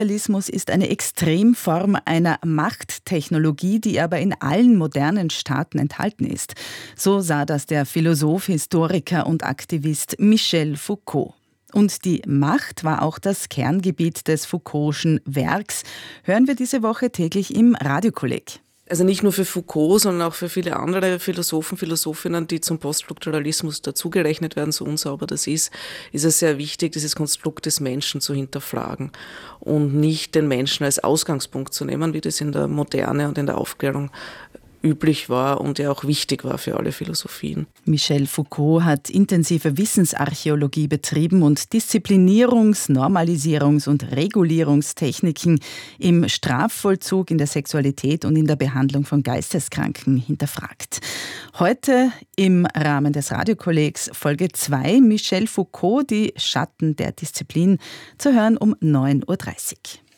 Realismus ist eine Extremform einer Machttechnologie, die aber in allen modernen Staaten enthalten ist. So sah das der Philosoph, Historiker und Aktivist Michel Foucault. Und die Macht war auch das Kerngebiet des Foucault'schen Werks. Hören wir diese Woche täglich im Radiokolleg. Also nicht nur für Foucault, sondern auch für viele andere Philosophen, Philosophinnen, die zum Poststrukturalismus dazugerechnet werden, so unsauber das ist es sehr wichtig, dieses Konstrukt des Menschen zu hinterfragen und nicht den Menschen als Ausgangspunkt zu nehmen, wie das in der Moderne und in der Aufklärung üblich war und ja auch wichtig war für alle Philosophien. Michel Foucault hat intensive Wissensarchäologie betrieben und Disziplinierungs-, Normalisierungs- und Regulierungstechniken im Strafvollzug, in der Sexualität und in der Behandlung von Geisteskranken hinterfragt. Heute im Rahmen des Radiokollegs Folge 2 Michel Foucault, die Schatten der Disziplin, zu hören um 9.30 Uhr.